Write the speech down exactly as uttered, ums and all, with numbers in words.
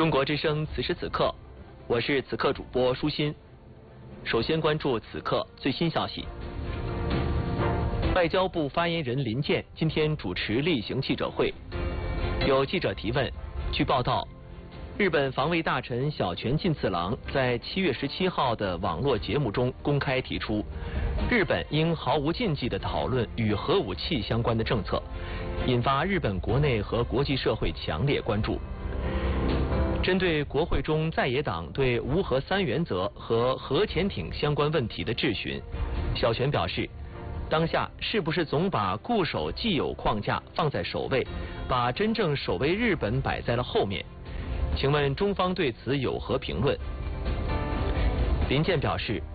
中国之声此时此刻，我是此刻主播舒心。首先关注此刻最新消息。外交部发言人林健今天主持例行记者会，有记者提问。据报道，日本防卫大臣小泉进次郎在七月十七号的网络节目中公开提出，日本应毫无禁忌地讨论与核武器相关的政策，引发日本国内和国际社会强烈关注。针对国会中在野党对无核三原则和核潜艇相关问题的质询，小泉表示，当下是不是总把固守既有框架放在首位，把真正守卫日本摆在了后面？请问中方对此有何评论？林健表示，